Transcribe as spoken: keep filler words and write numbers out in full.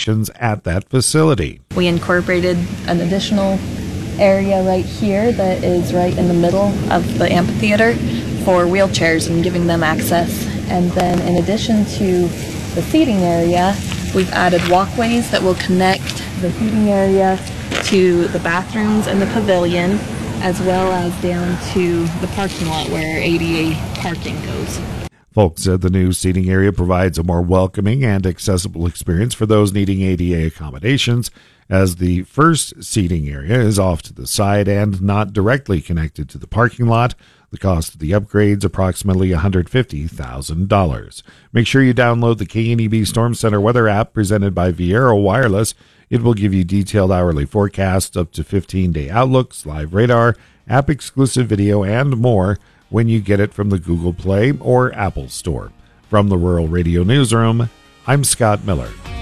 accommodations at that facility. We incorporated an additional area right here that is right in the middle of the amphitheater for wheelchairs and giving them access. And then in addition to the seating area, we've added walkways that will connect the seating area to the bathrooms and the pavilion, as well as down to the parking lot where A D A parking goes. Folk said the new seating area provides a more welcoming and accessible experience for those needing A D A accommodations, as the first seating area is off to the side and not directly connected to the parking lot. The cost of the upgrades approximately one hundred fifty thousand dollars. Make sure you download the K N E B Storm Center weather app presented by Viera Wireless. It will give you detailed hourly forecasts, up to fifteen-day outlooks, live radar, app-exclusive video, and more when you get it from the Google Play or Apple Store. From the Rural Radio Newsroom, I'm Scott Miller.